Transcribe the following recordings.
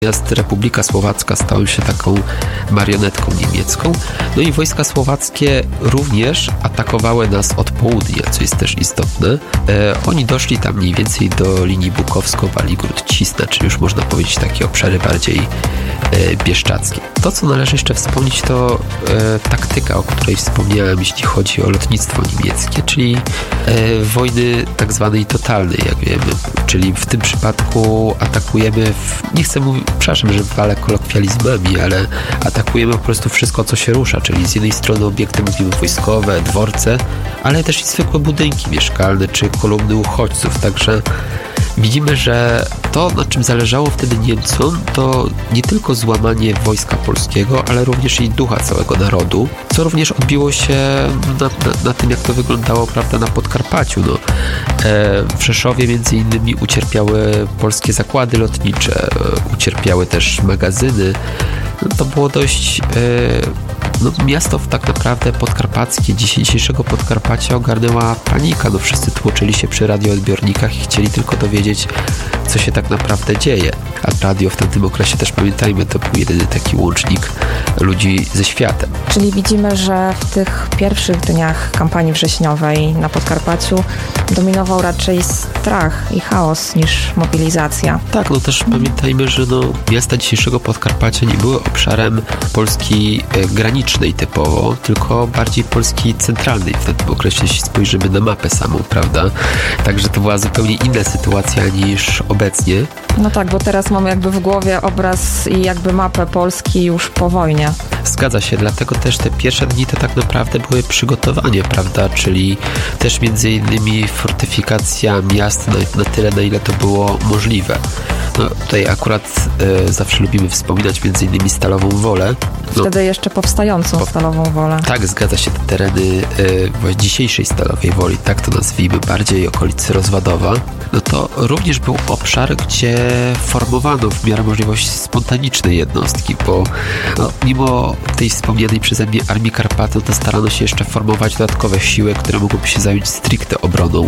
Natomiast Republika Słowacka stała się taką marionetką niemiecką. No i wojska słowackie również atakowały nas od południa, co jest też istotne. Oni doszli tam mniej więcej do linii Bukowsko-Waligród-Cisna, czyli już można powiedzieć takie obszary bardziej bieszczackie. To, co należy jeszcze wspomnieć, to taktyka, o której wspomniałem, jeśli chodzi o lotnictwo niemieckie, czyli wojny tak zwanej totalnej, jak wiemy. Czyli w tym przypadku atakujemy, nie chcę mówić, przepraszam, że walę kolokwializmami, ale atakujemy po prostu wszystko, co się rusza, czyli z jednej strony obiekty mówimy wojskowe, dworce, ale też i zwykłe budynki mieszkalne, czy kolumny uchodźców, także widzimy, że to, na czym zależało wtedy Niemcom, to nie tylko złamanie wojska polskiego, ale również i ducha całego narodu, co również odbiło się na tym, jak to wyglądało, prawda, na Podkarpaciu. W Rzeszowie między innymi ucierpiały polskie zakłady lotnicze, ucierpiały też magazyny. To było dość... miasto tak naprawdę podkarpackie, dzisiejszego Podkarpacia ogarnęła panika. Wszyscy tłoczyli się przy radioodbiornikach i chcieli tylko dowiedzieć, co się tak naprawdę dzieje. A radio w tamtym okresie też, pamiętajmy, to był jedyny taki łącznik ludzi ze światem. Czyli widzimy, że w tych pierwszych dniach kampanii wrześniowej na Podkarpaciu dominował raczej strach i chaos niż mobilizacja. Tak, też pamiętajmy, że miasta dzisiejszego Podkarpacia nie były obszarem Polski granicznej typowo, tylko bardziej Polski centralnej w tym okresie, jeśli spojrzymy na mapę samą, prawda? Także to była zupełnie inna sytuacja niż obecnie. No tak, bo teraz mamy jakby w głowie obraz i jakby mapę Polski już po wojnie. Zgadza się, dlatego też te pierwsze dni to tak naprawdę były przygotowanie, prawda? Czyli też między innymi fortyfikacja miast na tyle, na ile to było możliwe. Tutaj akurat zawsze lubimy wspominać między innymi Stalową Wolę. Wtedy jeszcze powstającą Stalową Wolę. Tak, zgadza się, te tereny dzisiejszej Stalowej Woli, tak to nazwijmy, bardziej okolicy Rozwadowa. To również był obszar, gdzie formowano w miarę możliwości spontaniczne jednostki, bo mimo tej wspomnianej przeze mnie Armii Karpaty, to starano się jeszcze formować dodatkowe siły, które mogłyby się zająć stricte obroną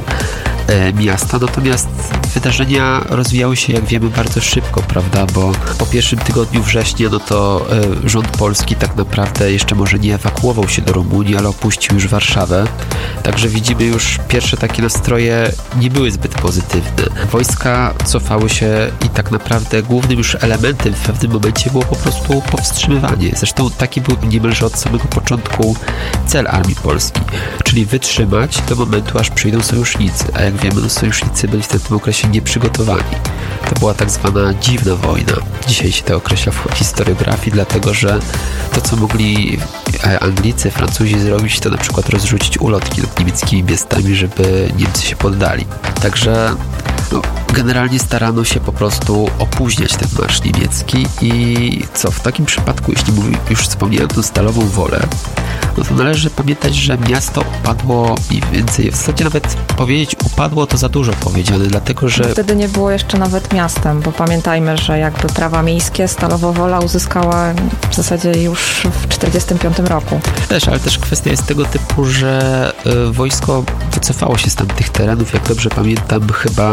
miasta. Natomiast wydarzenia rozwijały się, jak wiemy, bardzo szybko, prawda, bo po pierwszym tygodniu września, to rząd polski tak naprawdę jeszcze może nie ewakuował się do Rumunii, ale opuścił już Warszawę. Także widzimy już pierwsze takie nastroje nie były zbyt pozytywne. Wojska cofały się i tak naprawdę głównym już elementem w pewnym momencie było po prostu powstrzymywanie. Zresztą taki był niemalże od samego początku cel Armii Polskiej, czyli wytrzymać do momentu, aż przyjdą sojusznicy. A jak wiemy, sojusznicy byli w tym okresie nieprzygotowani. To była tak zwana dziwna wojna. Dzisiaj się to określa w historiografii, dlatego że to, co mogli Anglicy, Francuzi zrobić, to na przykład rozrzucić ulotki nad niemieckimi miastami, żeby Niemcy się poddali. Także generalnie starano się po prostu opóźniać ten marsz niemiecki i w takim przypadku, jeśli już wspomniałem tą Stalową Wolę, to należy pamiętać, że miasto upadło mniej więcej, w zasadzie nawet powiedzieć upadło to za dużo powiedziane, dlatego że... Wtedy nie było jeszcze nawet miastem, bo pamiętajmy, że jakby prawa miejskie Stalowa Wola uzyskała w zasadzie już w 1945 roku. Ale też kwestia jest tego typu, że wojsko wycofało się z tamtych terenów, jak dobrze pamiętam, chyba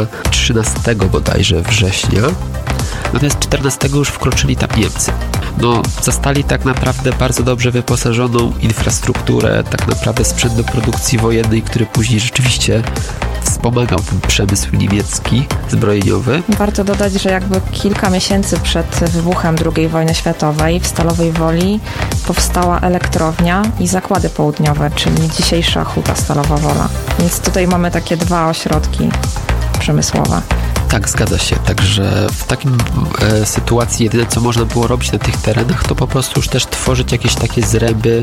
13 bodajże września. Natomiast 14 już wkroczyli tam Niemcy. Zastali tak naprawdę bardzo dobrze wyposażoną infrastrukturę, tak naprawdę sprzęt do produkcji wojennej, który później rzeczywiście wspomagał ten przemysł niemiecki, zbrojeniowy. Warto dodać, że jakby kilka miesięcy przed wybuchem II wojny światowej w Stalowej Woli powstała elektrownia i zakłady południowe, czyli dzisiejsza Huta Stalowa Wola. Więc tutaj mamy takie dwa ośrodki przemysłowe. Tak, zgadza się. Także w takim sytuacji jedyne, co można było robić na tych terenach, to po prostu już też tworzyć jakieś takie zręby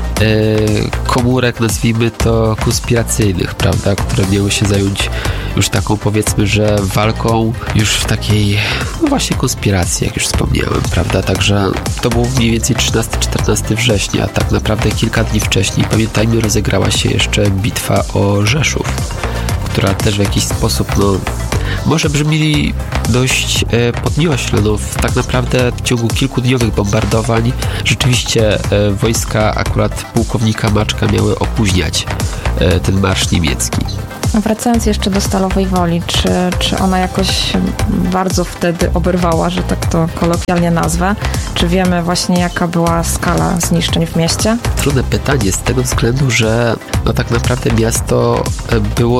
komórek, nazwijmy to konspiracyjnych, prawda, które miały się zająć już taką, powiedzmy, że walką już w takiej, właśnie konspiracji, jak już wspomniałem, prawda, także to było mniej więcej 13-14 września, a tak naprawdę kilka dni wcześniej, pamiętajmy, rozegrała się jeszcze bitwa o Rzeszów, która też w jakiś sposób, może brzmi dość podniośle. Tak naprawdę w ciągu kilkudniowych bombardowań rzeczywiście wojska akurat pułkownika Maczka miały opóźniać ten marsz niemiecki. Wracając jeszcze do Stalowej Woli, czy ona jakoś bardzo wtedy oberwała, że tak to kolokwialnie nazwę? Czy wiemy właśnie, jaka była skala zniszczeń w mieście? Trudne pytanie z tego względu, że tak naprawdę miasto było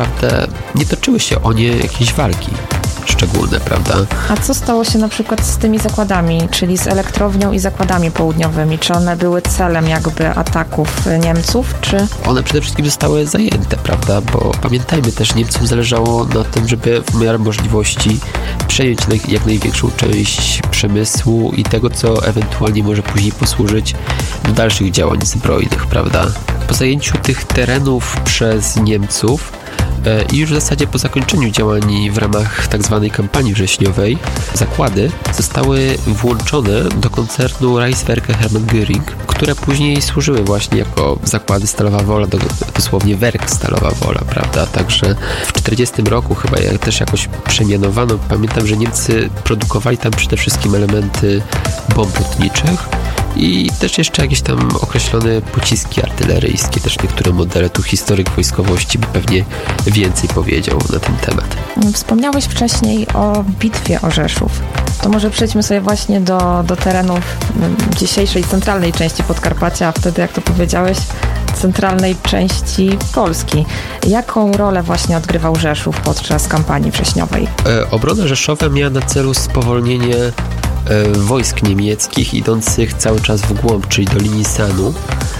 nie toczyły się o nie jakieś walki szczególne, prawda? A co stało się na przykład z tymi zakładami, czyli z elektrownią i zakładami południowymi? Czy one były celem jakby ataków Niemców, czy? One przede wszystkim zostały zajęte, prawda? Bo pamiętajmy też, Niemcom zależało na tym, żeby w miarę możliwości przejąć jak największą część przemysłu i tego, co ewentualnie może później posłużyć do dalszych działań zbrojnych, prawda? Po zajęciu tych terenów przez Niemców i już w zasadzie po zakończeniu działań w ramach tak zwanej kampanii wrześniowej zakłady zostały włączone do koncernu Reichswerke Hermann Göring, które później służyły właśnie jako zakłady Stalowa Wola, dosłownie Werk Stalowa Wola, prawda? Także w 1940 roku chyba też jakoś przemianowano. Pamiętam, że Niemcy produkowali tam przede wszystkim elementy bomb lotniczych i też jeszcze jakieś tam określone pociski artyleryjskie, też niektóre modele. Tu historyk wojskowości by pewnie więcej powiedział na ten temat. Wspomniałeś wcześniej o bitwie o Rzeszów. To może przejdźmy sobie właśnie do terenów dzisiejszej centralnej części Podkarpacia, a wtedy, jak to powiedziałeś, centralnej części Polski. Jaką rolę właśnie odgrywał Rzeszów podczas kampanii wrześniowej? Obrona Rzeszowa miała na celu spowolnienie wojsk niemieckich idących cały czas w głąb, czyli do linii Sanu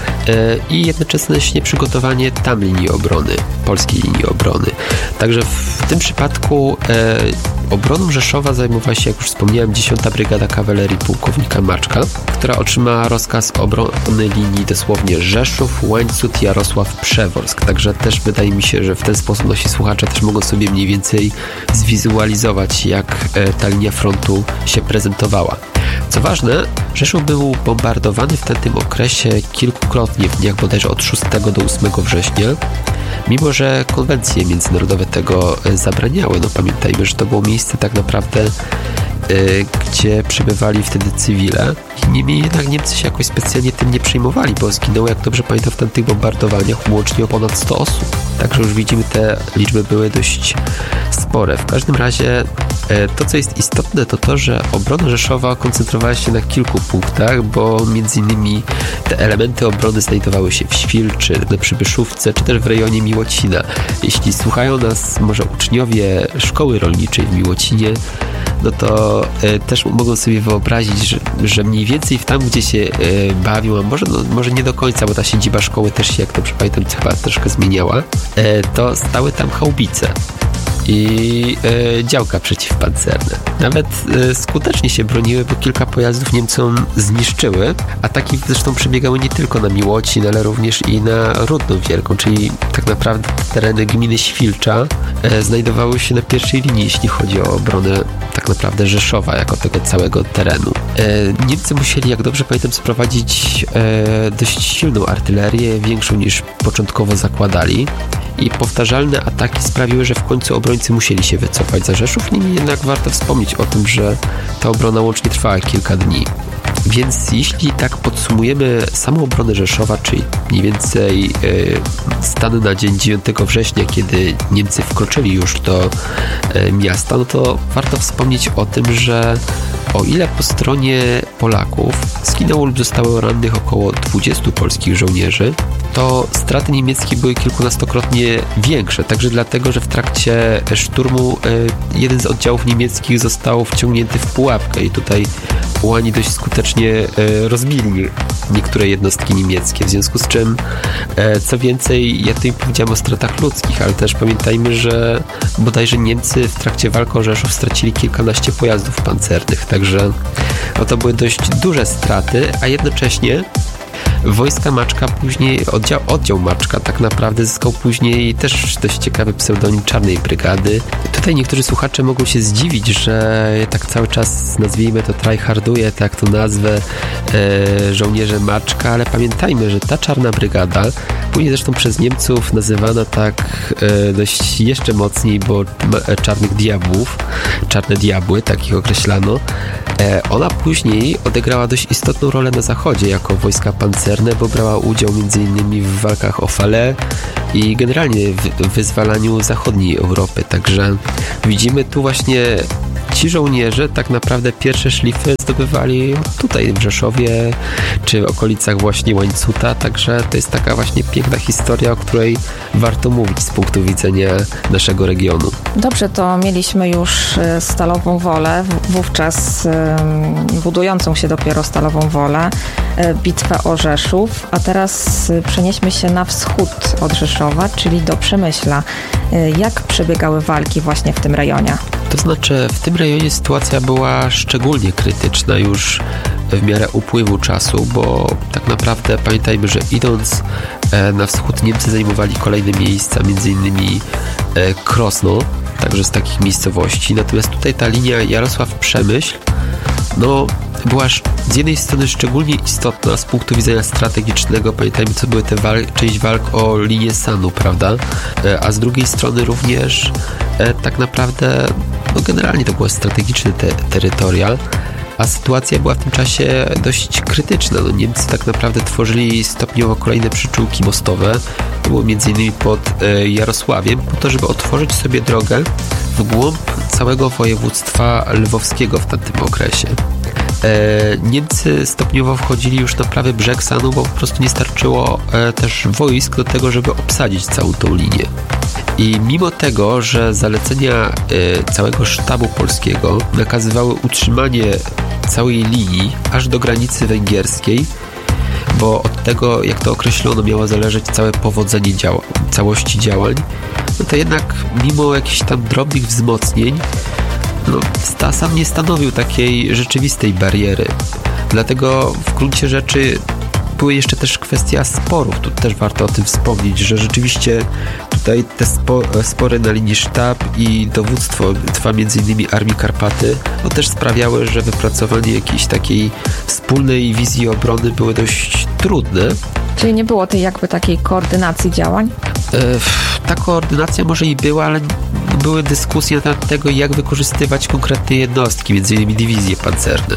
i jednocześnie przygotowanie tam linii obrony, polskiej linii obrony. Także w tym przypadku obroną Rzeszowa zajmowała się, jak już wspomniałem, 10. Brygada Kawalerii pułkownika Maczka, która otrzymała rozkaz obrony linii dosłownie Rzeszów, Łańcut, Jarosław, Przeworsk. Także też wydaje mi się, że w ten sposób nasi słuchacze też mogą sobie mniej więcej zwizualizować, jak ta linia frontu się prezentowała. Co ważne, Rzeszów był bombardowany w tym okresie kilkukrotnie, w dniach bodajże od 6 do 8 września, mimo że konwencje międzynarodowe tego zabraniały. Pamiętajmy, że to było miejsce tak naprawdę, gdzie przebywali wtedy cywile. Niemniej jednak Niemcy się jakoś specjalnie tym nie przejmowali, bo zginęło, jak dobrze pamiętam, w tamtych bombardowaniach łącznie o ponad 100 osób. Także już widzimy, te liczby były dość spore. W każdym razie to, co jest istotne, to to, że obrona Rzeszowa koncentrowała się na kilku punktach, bo między innymi te elementy obrony znajdowały się w Świlczy, na Przybyszówce, czy też w rejonie Miłocina. Jeśli słuchają nas może uczniowie szkoły rolniczej w Miłocinie, to też mogą sobie wyobrazić, że mniej więcej tam, gdzie się bawią, a może nie do końca, bo ta siedziba szkoły też się, jak dobrze pamiętam, chyba troszkę zmieniała, to stały tam chaubice i działka przeciwpancerne. Nawet skutecznie się broniły, bo kilka pojazdów Niemcom zniszczyły. Ataki zresztą przebiegały nie tylko na Miłocin, ale również i na Rudną Wielką, czyli tak naprawdę tereny gminy Świlcza znajdowały się na pierwszej linii, jeśli chodzi o obronę tak naprawdę Rzeszowa, jako tego całego terenu. Niemcy musieli, jak dobrze pamiętam, sprowadzić dość silną artylerię, większą niż początkowo zakładali, i powtarzalne ataki sprawiły, że w końcu obrońcy musieli się wycofać za Rzeszów. Niemniej jednak warto wspomnieć o tym, że ta obrona łącznie trwała kilka dni. Więc jeśli tak podsumujemy samą obronę Rzeszowa, czyli mniej więcej stan na dzień 9 września, kiedy Niemcy wkroczyli już do miasta, to warto wspomnieć o tym, że o ile po stronie Polaków zginęło lub zostało rannych około 20 polskich żołnierzy, to straty niemieckie były kilkunastokrotnie większe, także dlatego, że w trakcie szturmu jeden z oddziałów niemieckich został wciągnięty w pułapkę i tutaj ułani dość skutecznie rozbili niektóre jednostki niemieckie, w związku z czym co więcej, ja tutaj powiedziałem o stratach ludzkich, ale też pamiętajmy, że bodajże Niemcy w trakcie walk o Rzeszów stracili kilkanaście pojazdów pancernych, także to były dość duże straty, a jednocześnie wojska Maczka później, oddział Maczka tak naprawdę zyskał później też dość ciekawy pseudonim Czarnej Brygady. Tutaj niektórzy słuchacze mogą się zdziwić, że ja tak cały czas, nazwijmy to, tryharduję, tak to nazwę, żołnierze Maczka, ale pamiętajmy, że ta Czarna Brygada później zresztą przez Niemców nazywana tak dość jeszcze mocniej, bo czarnych diabłów, czarne diabły, tak ich określano. Ona później odegrała dość istotną rolę na zachodzie jako wojska pancerne, bo brała udział m.in. w walkach o Falaise i generalnie w wyzwalaniu zachodniej Europy. Także widzimy tu właśnie ci żołnierze tak naprawdę pierwsze szlify zdobywali tutaj w Rzeszowie czy w okolicach właśnie Łańcuta, także to jest taka właśnie piękna historia, o której warto mówić z punktu widzenia naszego regionu. Dobrze, to mieliśmy już Stalową Wolę, wówczas budującą się dopiero Stalową Wolę, bitwę o Rzeszów, a teraz przenieśmy się na wschód od Rzeszowa, czyli do Przemyśla. Jak przebiegały walki właśnie w tym rejonie? To znaczy, w tym rejonie sytuacja była szczególnie krytyczna już w miarę upływu czasu, bo tak naprawdę pamiętajmy, że idąc na wschód Niemcy zajmowali kolejne miejsca, m.in. Krosno, także z takich miejscowości. Natomiast tutaj ta linia Jarosław-Przemyśl była z jednej strony szczególnie istotna z punktu widzenia strategicznego. Pamiętajmy, co były te część walk o linię Sanu, prawda? A z drugiej strony również tak naprawdę generalnie to było strategiczny terytorial, a sytuacja była w tym czasie dość krytyczna. Niemcy tak naprawdę tworzyli stopniowo kolejne przyczółki mostowe. To było m.in. pod Jarosławiem, po to, żeby otworzyć sobie drogę w głąb całego województwa lwowskiego w tamtym okresie. Niemcy stopniowo wchodzili już na prawy brzeg Sanu, bo po prostu nie starczyło też wojsk do tego, żeby obsadzić całą tą linię. I mimo tego, że zalecenia całego sztabu polskiego nakazywały utrzymanie całej linii aż do granicy węgierskiej, bo od tego, jak to określono, miało zależeć całe powodzenie całości działań, to jednak mimo jakichś tam drobnych wzmocnień Sam nie stanowił takiej rzeczywistej bariery. Dlatego w gruncie rzeczy były jeszcze też kwestia sporów. Tu też warto o tym wspomnieć, że rzeczywiście tutaj te spory na linii sztab i dowództwo m.in. Armii Karpaty też sprawiały, że wypracowanie jakiejś takiej wspólnej wizji obrony były dość trudne. Czyli nie było tej takiej koordynacji działań? Ta koordynacja może i była, ale były dyskusje na temat tego, jak wykorzystywać konkretne jednostki, m.in. dywizje pancerne.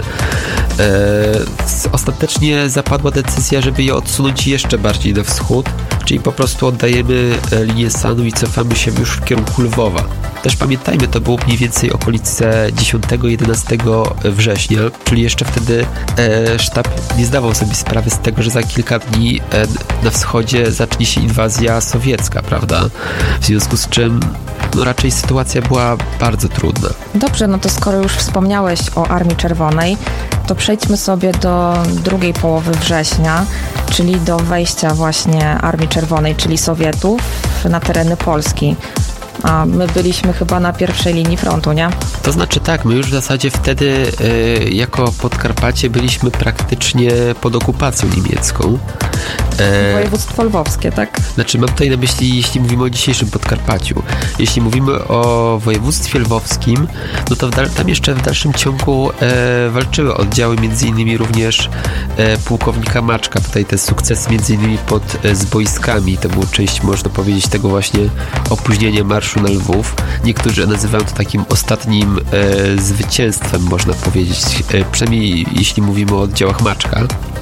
Ostatecznie zapadła decyzja, żeby je odsunąć jeszcze bardziej na wschód, czyli po prostu oddajemy linię Sanu i cofamy się już w kierunku Lwowa. Też pamiętajmy, to było mniej więcej okolice 10-11 września, czyli jeszcze wtedy sztab nie zdawał sobie sprawy z tego, że za kilka dni na wschodzie zacznie się inwazja sowiecka, prawda? W związku z czym raczej sytuacja była bardzo trudna. Dobrze, to skoro już wspomniałeś o Armii Czerwonej, to przejdźmy sobie do drugiej połowy września, czyli do wejścia właśnie Armii Czerwonej, czyli Sowietów na tereny Polski. A my byliśmy chyba na pierwszej linii frontu, nie? To znaczy tak, my już w zasadzie wtedy jako Podkarpacie byliśmy praktycznie pod okupacją niemiecką. Województwo lwowskie, tak? Znaczy mam tutaj na myśli, jeśli mówimy o dzisiejszym Podkarpaciu. Jeśli mówimy o województwie lwowskim, to tam jeszcze w dalszym ciągu walczyły oddziały, m.in. również pułkownika Maczka. Tutaj te sukcesy m.in. pod Zboiskami. To było część, można powiedzieć, tego właśnie opóźnienia marszu na Lwów. Niektórzy nazywają to takim ostatnim zwycięstwem, można powiedzieć. Przynajmniej jeśli mówimy o oddziałach Maczka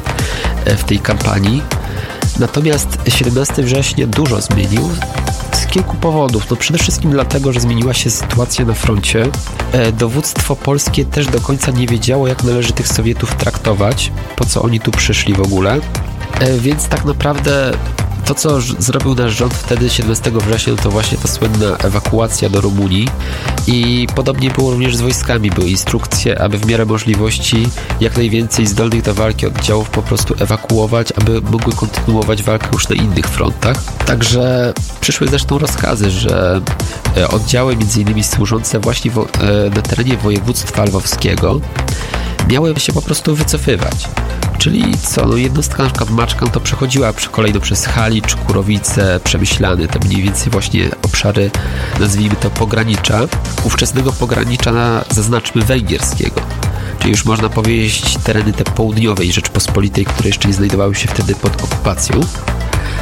w tej kampanii. Natomiast 17 września dużo zmienił z kilku powodów. Przede wszystkim dlatego, że zmieniła się sytuacja na froncie. Dowództwo polskie też do końca nie wiedziało, jak należy tych Sowietów traktować, po co oni tu przyszli w ogóle. Więc tak naprawdę to, co zrobił nasz rząd wtedy 17 września, to właśnie ta słynna ewakuacja do Rumunii i podobnie było również z wojskami. Były instrukcje, aby w miarę możliwości jak najwięcej zdolnych do walki oddziałów po prostu ewakuować, aby mogły kontynuować walkę już na innych frontach. Także przyszły zresztą rozkazy, że oddziały m.in. służące właśnie na terenie województwa lwowskiego miały się po prostu wycofywać. Czyli co? Jednostka na przykład Maczka to przechodziła kolejno przez Halicz, Kurowice, Przemyślany, te mniej więcej właśnie obszary, nazwijmy to pogranicza, ówczesnego pogranicza zaznaczmy węgierskiego. Czyli już można powiedzieć tereny te południowej Rzeczpospolitej, które jeszcze nie znajdowały się wtedy pod okupacją.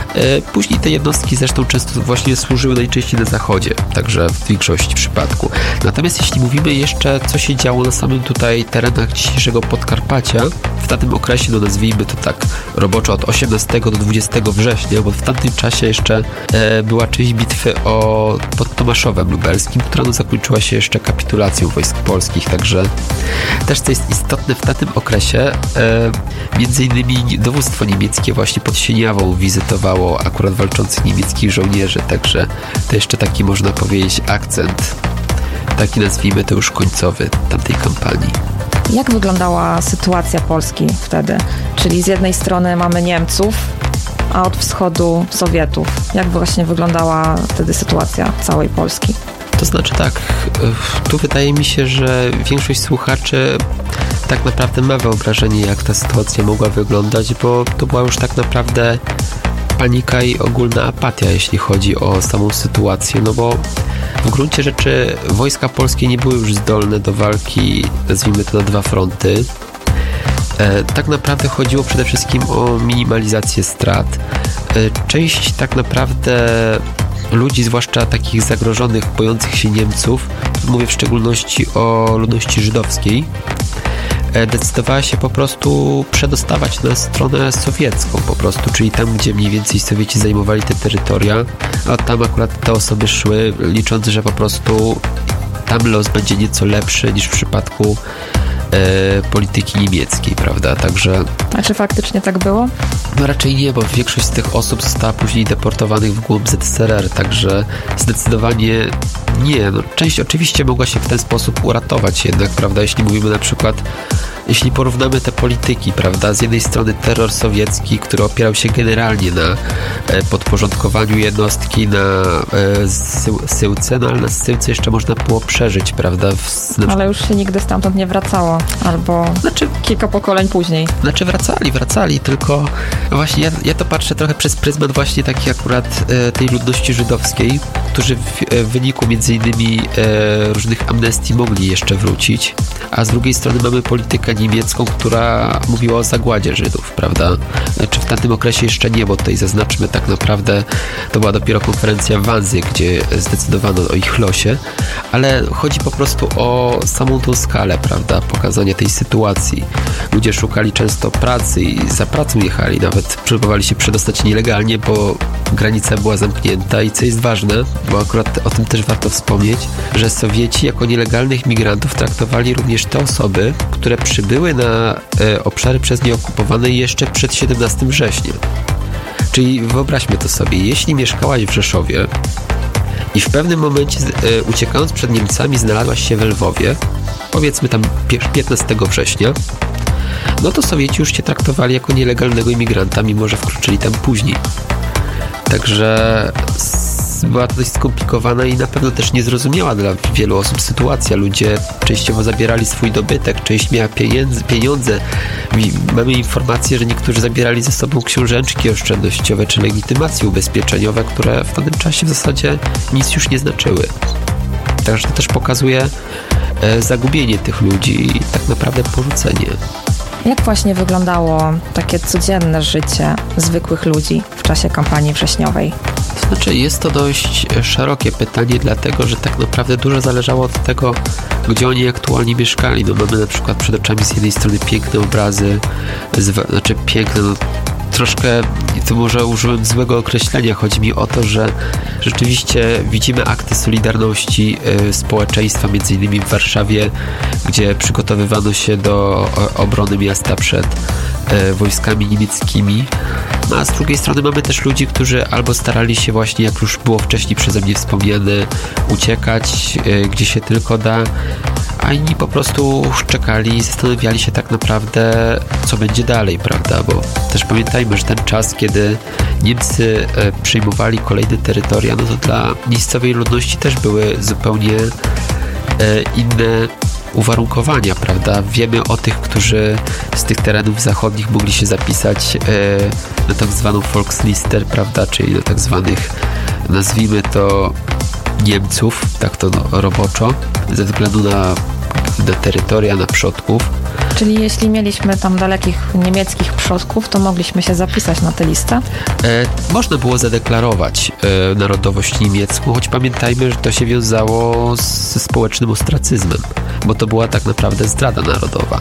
Później te jednostki zresztą często właśnie służyły najczęściej na zachodzie, także w większości przypadku. Natomiast jeśli mówimy jeszcze, co się działo na samym tutaj terenach dzisiejszego Podkarpacia, w tamtym okresie, no nazwijmy to tak roboczo od 18 do 20 września, bo w tamtym czasie jeszcze była część bitwy pod Tomaszowem Lubelskim, która zakończyła się jeszcze kapitulacją wojsk polskich, także też co jest istotne, w tamtym okresie między innymi dowództwo niemieckie właśnie pod Sieniawą wizytowało akurat walczących niemieckich żołnierzy, także to jeszcze taki, można powiedzieć, akcent, taki nazwijmy to już końcowy tamtej kampanii. Jak wyglądała sytuacja Polski wtedy? Czyli z jednej strony mamy Niemców, a od wschodu Sowietów. Jak właśnie wyglądała wtedy sytuacja całej Polski? To znaczy tak, tu wydaje mi się, że większość słuchaczy tak naprawdę ma wyobrażenie, jak ta sytuacja mogła wyglądać, bo to była już tak naprawdę panika i ogólna apatia, jeśli chodzi o samą sytuację, no bo w gruncie rzeczy wojska polskie nie były już zdolne do walki, nazwijmy to na dwa fronty. Tak naprawdę chodziło przede wszystkim o minimalizację strat. Część tak naprawdę ludzi, zwłaszcza takich zagrożonych, bojących się Niemców, mówię w szczególności o ludności żydowskiej, decydowała się po prostu przedostawać na stronę sowiecką po prostu, czyli tam, gdzie mniej więcej Sowieci zajmowali te terytoria, a tam akurat te osoby szły, licząc, że po prostu tam los będzie nieco lepszy niż w przypadku polityki niemieckiej, prawda, także... A czy faktycznie tak było? No raczej nie, bo większość z tych osób została później deportowanych w głąb ZSRR, także zdecydowanie nie. No, część oczywiście mogła się w ten sposób uratować jednak, prawda, jeśli mówimy na przykład, jeśli porównamy te polityki, prawda, z jednej strony terror sowiecki, który opierał się generalnie na podporządkowaniu jednostki na Syłce, no ale na Syłce jeszcze można było przeżyć, prawda. Ale już się nigdy stamtąd nie wracało, albo kilka pokoleń później. Znaczy wracali, tylko właśnie ja to patrzę trochę przez pryzmat właśnie taki akurat tej ludności żydowskiej, którzy w wyniku między innymi różnych amnestii mogli jeszcze wrócić, a z drugiej strony mamy politykę niemiecką, która mówiła o zagładzie Żydów, prawda? Czy w tamtym okresie jeszcze nie, bo tutaj zaznaczmy, tak naprawdę to była dopiero konferencja w Wannsee, gdzie zdecydowano o ich losie, ale chodzi po prostu o samą tą skalę, prawda? Pokazanie tej sytuacji. Ludzie szukali często pracy i za pracą jechali, nawet próbowali się przedostać nielegalnie, bo granica była zamknięta i co jest ważne, bo akurat o tym też warto wspomnieć, że Sowieci jako nielegalnych migrantów traktowali również te osoby, które przybyły na obszary przez nie okupowane jeszcze przed 17 września. Czyli wyobraźmy to sobie, jeśli mieszkałaś w Rzeszowie i w pewnym momencie uciekając przed Niemcami znalazłaś się w Lwowie, powiedzmy tam 15 września, no to Sowieci już cię traktowali jako nielegalnego imigranta, mimo że wkroczyli tam później. Także była to dość skomplikowana i na pewno też niezrozumiała dla wielu osób sytuacja. Ludzie częściowo zabierali swój dobytek, część miała pieniądze. Mamy informację, że niektórzy zabierali ze sobą książeczki oszczędnościowe czy legitymacje ubezpieczeniowe, które w tamtym czasie w zasadzie nic już nie znaczyły. Także to też pokazuje zagubienie tych ludzi i tak naprawdę porzucenie. Jak właśnie wyglądało takie codzienne życie zwykłych ludzi w czasie kampanii wrześniowej? To znaczy, jest to dość szerokie pytanie, dlatego, że tak naprawdę dużo zależało od tego, gdzie oni aktualnie mieszkali. No mamy na przykład przed oczami z jednej strony piękne obrazy, znaczy piękne, no troszkę, to może użyłem złego określenia, chodzi mi o to, że rzeczywiście widzimy akty solidarności społeczeństwa, między innymi w Warszawie, gdzie przygotowywano się do obrony miasta przed wojskami niemieckimi. No a z drugiej strony mamy też ludzi, którzy albo starali się właśnie, jak już było wcześniej przeze mnie wspomniane, uciekać gdzie się tylko da, a inni po prostu czekali i zastanawiali się tak naprawdę, co będzie dalej, prawda? Bo też pamiętajmy, że ten czas, kiedy Niemcy przyjmowali kolejne terytoria, no to dla miejscowej ludności też były zupełnie inne uwarunkowania, prawda? Wiemy o tych, którzy z tych terenów zachodnich mogli się zapisać na tak zwaną Volkslister, prawda? Czyli na tak zwanych, nazwijmy to, Niemców, tak to roboczo, ze względu na terytoria, na przodków. Czyli jeśli mieliśmy tam dalekich niemieckich przodków, to mogliśmy się zapisać na tę listę? Można było zadeklarować narodowość niemiecką, choć pamiętajmy, że to się wiązało ze społecznym ostracyzmem, bo to była tak naprawdę zdrada narodowa.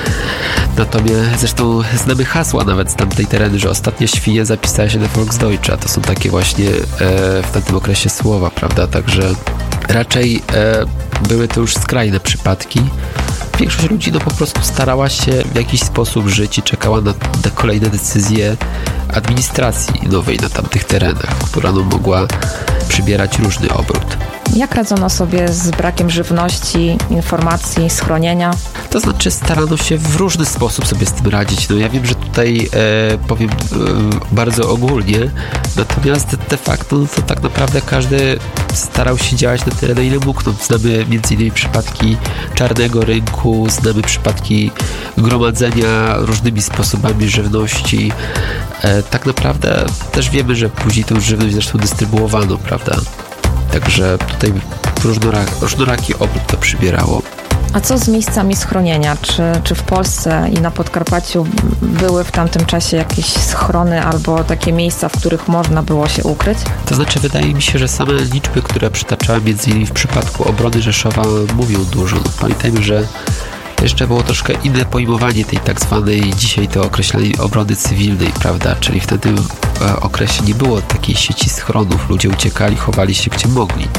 Natomiast zresztą znamy hasła nawet z tamtej tereny, że ostatnia świnia zapisała się na Volksdeutsche. To są takie właśnie w tamtym okresie słowa, prawda? Także raczej były to już skrajne przypadki. Większość ludzi po prostu starała się w jakiś sposób żyć i czekała na kolejne decyzje administracji nowej na tamtych terenach, która mogła przybierać różny obrót. Jak radzono sobie z brakiem żywności, informacji, schronienia? To znaczy starano się w różny sposób sobie z tym radzić. Ja wiem, że tutaj powiem bardzo ogólnie, natomiast de facto to tak naprawdę każdy starał się działać na tyle, na ile mógł. Znamy m.in. przypadki czarnego rynku, znamy przypadki gromadzenia różnymi sposobami żywności. Tak naprawdę też wiemy, że później tą żywność zresztą dystrybuowano, prawda? Także tutaj różnoraki obrót to przybierało. A co z miejscami schronienia? Czy w Polsce i na Podkarpaciu były w tamtym czasie jakieś schrony albo takie miejsca, w których można było się ukryć? To znaczy, wydaje mi się, że same liczby, które przytaczałem między innymi w przypadku obrony Rzeszowa, mówią dużo. Pamiętajmy, że jeszcze było troszkę inne pojmowanie tej tak zwanej dzisiaj to określanej obrony cywilnej, prawda? Czyli w tym okresie nie było takiej sieci schronów. Ludzie uciekali, chowali się gdzie mogli.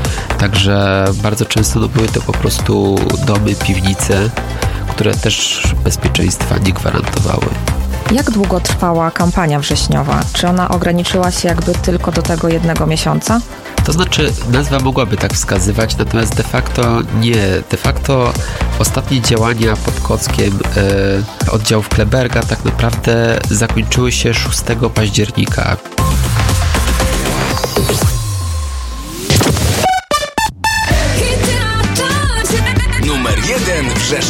Także bardzo często były to po prostu domy, piwnice, które też bezpieczeństwa nie gwarantowały. Jak długo trwała kampania wrześniowa? Czy ona ograniczyła się jakby tylko do tego 1 miesiąca? To znaczy, nazwa mogłaby tak wskazywać, natomiast de facto nie. De facto ostatnie działania pod Kockiem oddziałów Kleberga tak naprawdę zakończyły się 6 października.